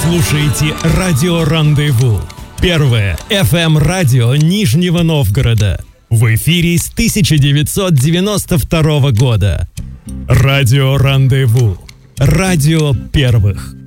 слушаете «Радио Рандеву». Первое FM-радио Нижнего Новгорода. В эфире с 1992 года. «Радио Рандеву». Радио первых.